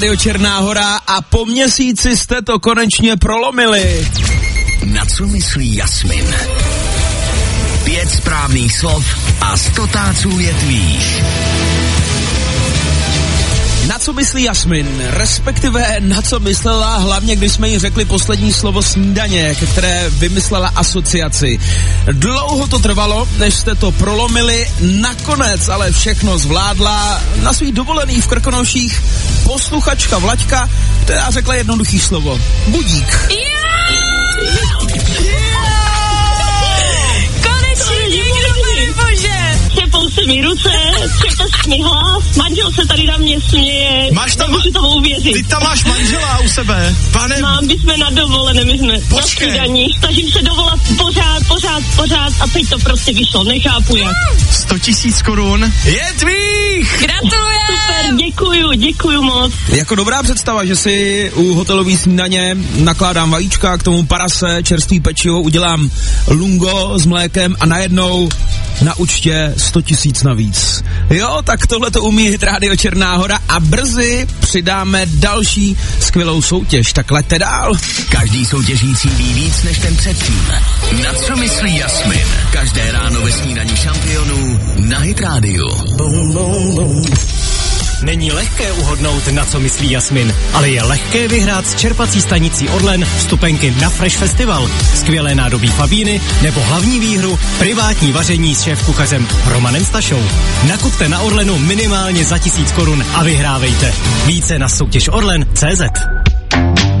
Radio Černá Hora a po měsíci jste to konečně prolomili. Na co myslí Jasmin? 5 správných slov a 100 táců větví. Na co myslí Jasmin, respektive na co myslela, hlavně když jsme jí řekli poslední slovo snídaně, které vymyslela asociaci. Dlouho to trvalo, než jste to prolomili, nakonec ale všechno zvládla na svých dovolených v Krkonoších posluchačka Vlaďka, která řekla jednoduchý slovo. Budík. Se mi ruce, třepes mi hlas, manžel se tady na mě směje, nemůžu tomu uvěřit. Ty tam máš manžela u sebe, pane? Mám, my jsme na dovolené, my jsme na snídaní, snažím se dovolat pořád a teď to prostě vyšlo, nechápu jak. 100 000 korun je tvých! Gratulujem! Super, děkuju moc. Jako dobrá představa, že si u hotelové snídaně nakládám vajíčka, k tomu parase, čerstvý pečivo, udělám lungo s mlékem a najednou na účtě 100 000 navíc. Jo, tak tohle to umí Hit Radio Černá Hora a brzy přidáme další skvělou soutěž. Tak leďte dál. Každý soutěžící ví víc než ten předtím. Na co myslí Jasmin? Každé ráno ve snídani šampionů na Hit Radio. Není lehké uhodnout, na co myslí Jasmin, ale je lehké vyhrát s čerpací stanicí Orlen vstupenky na Fresh Festival, skvělé nádobí Fabíny nebo hlavní výhru privátní vaření s šéfkuchařem Romanem Stašou. Nakupte na Orlenu minimálně za 1000 korun a vyhrávejte. Více na soutěž Orlen.cz.